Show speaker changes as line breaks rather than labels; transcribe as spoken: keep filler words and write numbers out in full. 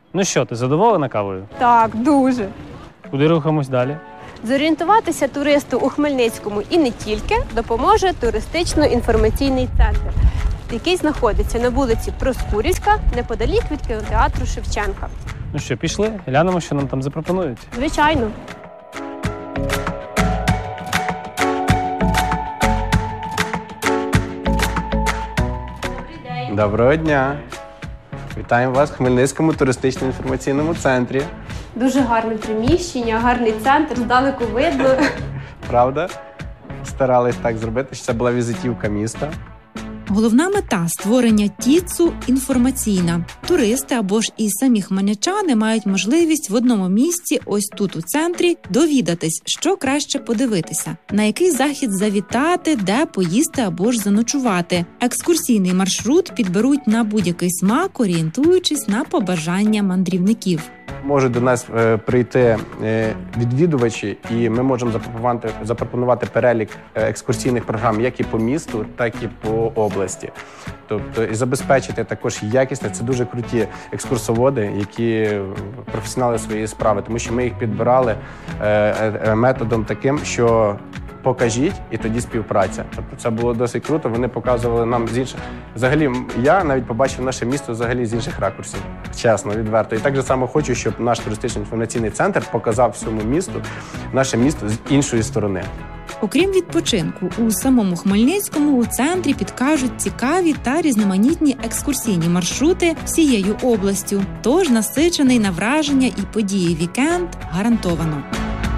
Ну що, ти задоволена кавою?
Так, дуже.
Куди рухаємось далі?
Зорієнтуватися туристу у Хмельницькому і не тільки допоможе туристично-інформаційний центр, який знаходиться на вулиці Проскурівська, неподалік від кінотеатру Шевченка.
Ну що, пішли? Глянемо, що нам там запропонують.
Звичайно.
Доброго дня! Вітаємо вас в Хмельницькому туристично-інформаційному центрі.
Дуже гарне приміщення, гарний центр, здалеку видно.
Правда? Старались так зробити, що це була візитівка міста.
Головна мета створення ТІЦу – інформаційна. Туристи або ж і самі хмельничани мають можливість в одному місці, ось тут у центрі, довідатись, що краще подивитися, на який захід завітати, де поїсти або ж заночувати. Екскурсійний маршрут підберуть на будь-який смак, орієнтуючись на побажання мандрівників.
Можуть до нас е, прийти е, відвідувачі, і ми можемо запропонувати, запропонувати перелік екскурсійних програм як і по місту, так і по області. Тобто і забезпечити також якісне. Це дуже круті екскурсоводи, які професіонали своєї справи, тому що ми їх підбирали е, е, методом таким, що покажіть, і тоді співпраця. Тобто це було досить круто, вони показували нам з інших. Взагалі, я навіть побачив наше місто взагалі з інших ракурсів, чесно, відверто. І так же само хочу, щоб наш туристично-інформаційний центр показав всьому місту наше місто з іншої сторони.
Окрім відпочинку, у самому Хмельницькому у центрі підкажуть цікаві та різноманітні екскурсійні маршрути всією областю. Тож насичений на враження і події вікенд гарантовано.